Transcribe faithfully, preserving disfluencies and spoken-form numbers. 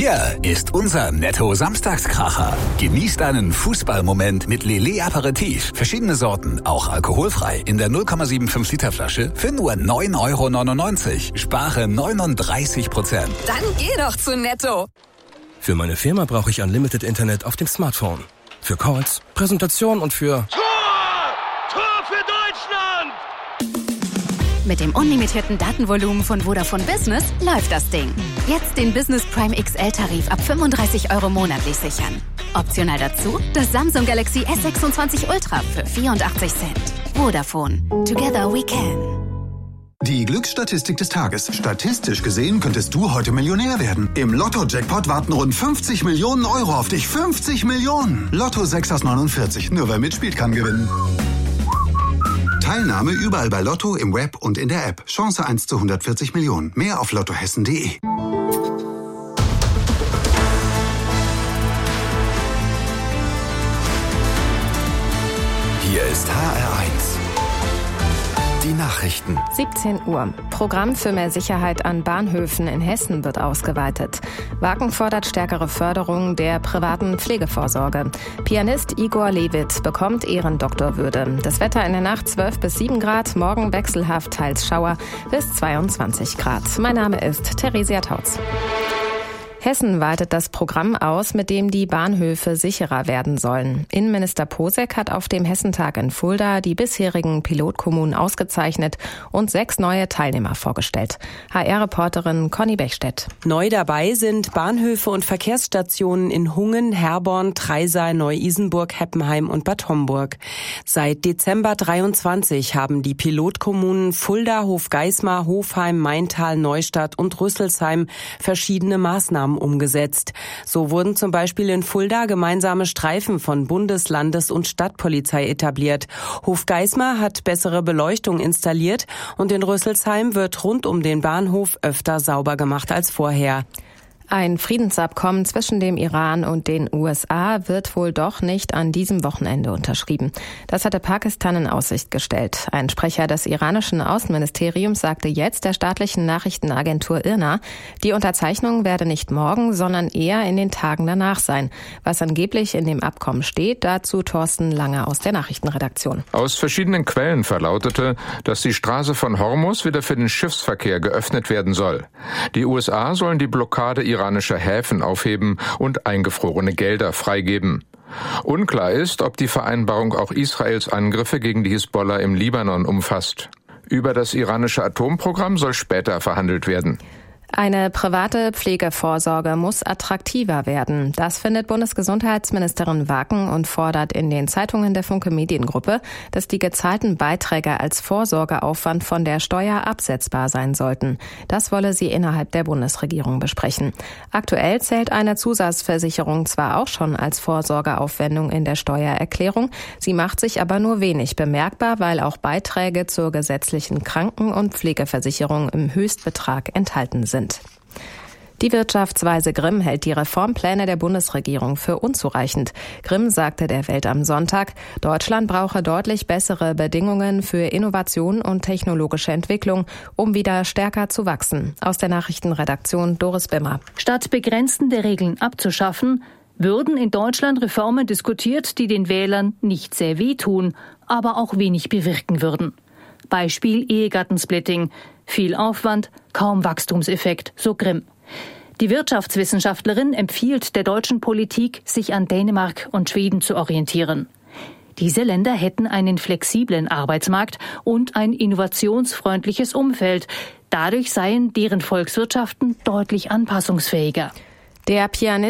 Hier ist unser Netto-Samstagskracher. Genießt einen Fußballmoment mit Lillet Aperitif. Verschiedene Sorten, auch alkoholfrei. In der null Komma fünfundsiebzig Liter Flasche für nur neun Euro neunundneunzig. Spare neununddreißig Prozent. Dann geh doch zu Netto. Für meine Firma brauche ich Unlimited Internet auf dem Smartphone. Für Calls, Präsentation und für... Tor! Tor für Deutschland! Mit dem unlimitierten Datenvolumen von Vodafone Business läuft das Ding. Jetzt den Business Prime X L-Tarif ab fünfunddreißig Euro monatlich sichern. Optional dazu das Samsung Galaxy S sechsundzwanzig Ultra für vierundachtzig Cent. Vodafone. Together we can. Die Glücksstatistik des Tages. Statistisch gesehen könntest du heute Millionär werden. Im Lotto-Jackpot warten rund fünfzig Millionen Euro auf dich. fünfzig Millionen! Lotto sechs aus neunundvierzig. Nur wer mitspielt, kann gewinnen. Teilnahme überall bei Lotto, im Web und in der App. Chance eins zu hundertvierzig Millionen. Mehr auf lottohessen punkt de. Hier ist H R eins. Die Nachrichten. siebzehn Uhr. Programm für mehr Sicherheit an Bahnhöfen in Hessen wird ausgeweitet. Wagen fordert stärkere Förderung der privaten Pflegevorsorge. Pianist Igor Levit bekommt Ehrendoktorwürde. Das Wetter in der Nacht zwölf bis sieben Grad, morgen wechselhaft, teils Schauer bis zweiundzwanzig Grad. Mein Name ist Theresia Tautz. Hessen weitet das Programm aus, mit dem die Bahnhöfe sicherer werden sollen. Innenminister Posek hat auf dem Hessentag in Fulda die bisherigen Pilotkommunen ausgezeichnet und sechs neue Teilnehmer vorgestellt. H R-Reporterin Conny Bechstedt. Neu dabei sind Bahnhöfe und Verkehrsstationen in Hungen, Herborn, Treisal, Neu-Isenburg, Heppenheim und Bad Homburg. Seit Dezember dreiundzwanzig haben die Pilotkommunen Fulda, Hofgeismar, Hofheim, Maintal, Neustadt und Rüsselsheim verschiedene Maßnahmen umgesetzt. So wurden zum Beispiel in Fulda gemeinsame Streifen von Bundes-, Landes- und Stadtpolizei etabliert. Hofgeismar hat bessere Beleuchtung installiert und in Rüsselsheim wird rund um den Bahnhof öfter sauber gemacht als vorher. Ein Friedensabkommen zwischen dem Iran und den U S A wird wohl doch nicht an diesem Wochenende unterschrieben. Das hatte Pakistan in Aussicht gestellt. Ein Sprecher des iranischen Außenministeriums sagte jetzt der staatlichen Nachrichtenagentur I R N A, die Unterzeichnung werde nicht morgen, sondern eher in den Tagen danach sein. Was angeblich in dem Abkommen steht, dazu Thorsten Lange aus der Nachrichtenredaktion. Aus verschiedenen Quellen verlautete, dass die Straße von Hormuz wieder für den Schiffsverkehr geöffnet werden soll. Die U S A sollen die Blockade iranischer Häfen aufheben und eingefrorene Gelder freigeben. Unklar ist, ob die Vereinbarung auch Israels Angriffe gegen die Hisbollah im Libanon umfasst. Über das iranische Atomprogramm soll später verhandelt werden. Eine private Pflegevorsorge muss attraktiver werden. Das findet Bundesgesundheitsministerin Waken und fordert in den Zeitungen der Funke Mediengruppe, dass die gezahlten Beiträge als Vorsorgeaufwand von der Steuer absetzbar sein sollten. Das wolle sie innerhalb der Bundesregierung besprechen. Aktuell zählt eine Zusatzversicherung zwar auch schon als Vorsorgeaufwendung in der Steuererklärung, sie macht sich aber nur wenig bemerkbar, weil auch Beiträge zur gesetzlichen Kranken- und Pflegeversicherung im Höchstbetrag enthalten sind. Die Wirtschaftsweise Grimm hält die Reformpläne der Bundesregierung für unzureichend. Grimm sagte der Welt am Sonntag, Deutschland brauche deutlich bessere Bedingungen für Innovation und technologische Entwicklung, um wieder stärker zu wachsen. Aus der Nachrichtenredaktion Doris Bimmer. Statt begrenzende Regeln abzuschaffen, würden in Deutschland Reformen diskutiert, die den Wählern nicht sehr wehtun, aber auch wenig bewirken würden. Beispiel Ehegattensplitting. Viel Aufwand, kaum Wachstumseffekt, so Grimm. Die Wirtschaftswissenschaftlerin empfiehlt der deutschen Politik, sich an Dänemark und Schweden zu orientieren. Diese Länder hätten einen flexiblen Arbeitsmarkt und ein innovationsfreundliches Umfeld. Dadurch seien deren Volkswirtschaften deutlich anpassungsfähiger. Der Pianist